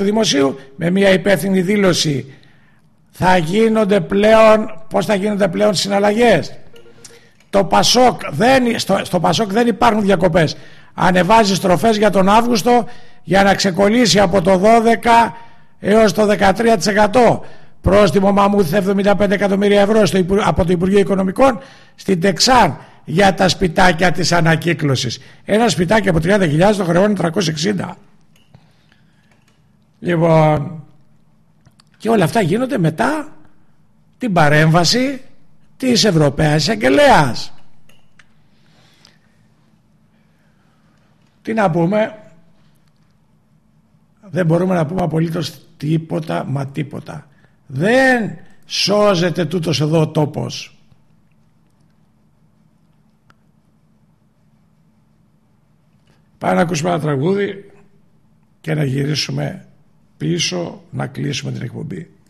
Δημοσίου με μια υπεύθυνη δήλωση. Θα γίνονται πλέον, πώς θα γίνονται πλέον συναλλαγές? Στο Πασόκ δεν υπάρχουν διακοπές. Ανεβάζει στροφές για τον Αύγουστο για να ξεκολλήσει από το 12 έως το 13%. Πρόστιμο μαμούθ 75 εκατομμύρια ευρώ από το Υπουργείο Οικονομικών στην Τεξάν για τα σπιτάκια της ανακύκλωσης. Ένα σπιτάκι από 30.000 το χρεώνει 360. Λοιπόν, και όλα αυτά γίνονται μετά την παρέμβαση της Ευρωπαίας Εισαγγελέας. Τι να πούμε? Δεν μπορούμε να πούμε απολύτως τίποτα, μα τίποτα. Δεν σώζεται τούτος εδώ ο τόπος. Πάμε να ακούσουμε ένα τραγούδι και να γυρίσουμε πίσω, να κλείσουμε την εκπομπή.